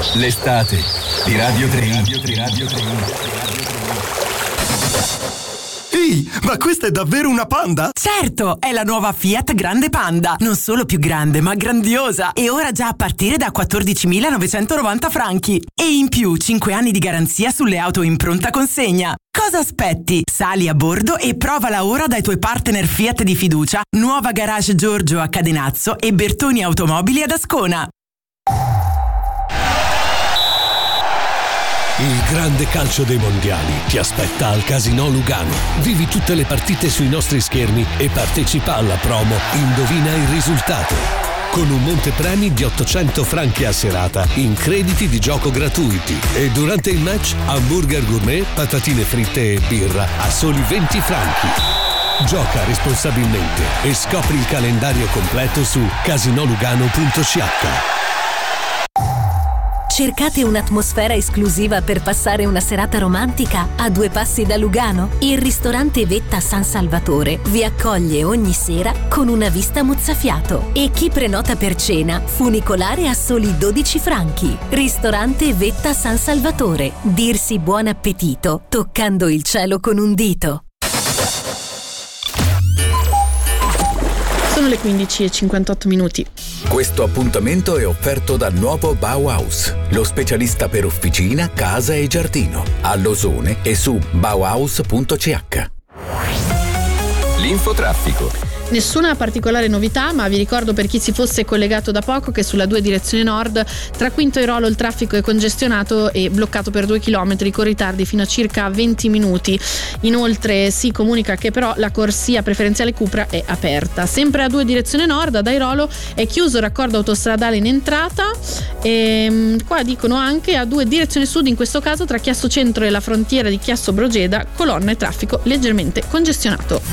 L'estate di Radio 3. Ehi, ma questa è davvero una Panda? Certo, è la nuova Fiat Grande Panda. Non solo più grande, ma grandiosa. E ora già a partire da 14.990 franchi. E in più 5 anni di garanzia sulle auto in pronta consegna. Cosa aspetti? Sali a bordo e provala ora dai tuoi partner Fiat di fiducia, Nuova Garage Giorgio a Cadenazzo e Bertoni Automobili ad Ascona. Il grande calcio dei mondiali ti aspetta al Casinò Lugano. Vivi tutte le partite sui nostri schermi e partecipa alla promo Indovina il risultato, con un montepremi di 800 franchi a serata in crediti di gioco gratuiti e durante il match hamburger gourmet, patatine fritte e birra a soli 20 franchi. Gioca responsabilmente e scopri il calendario completo su casinolugano.ch. Cercate un'atmosfera esclusiva per passare una serata romantica a 2 passi da Lugano? Il ristorante Vetta San Salvatore vi accoglie ogni sera con una vista mozzafiato e chi prenota per cena funicolare a soli 12 franchi. Ristorante Vetta San Salvatore. Dirsi buon appetito toccando il cielo con un dito. Sono le 15:58. Questo appuntamento è offerto dal nuovo Bauhaus, lo specialista per officina, casa e giardino, a Losone e su bauhaus.ch. L'infotraffico. Nessuna particolare novità, ma vi ricordo per chi si fosse collegato da poco che sulla 2 direzione nord tra Quinto e Rolo il traffico è congestionato e bloccato per 2 chilometri con ritardi fino a circa 20 minuti. Inoltre si comunica che però la corsia preferenziale Cupra è aperta. Sempre a 2 direzione nord, ad Airolo è chiuso il raccordo autostradale in entrata e qua dicono anche a 2 direzione sud, in questo caso tra Chiasso Centro e la frontiera di Chiasso Brogeda, colonna e traffico leggermente congestionato.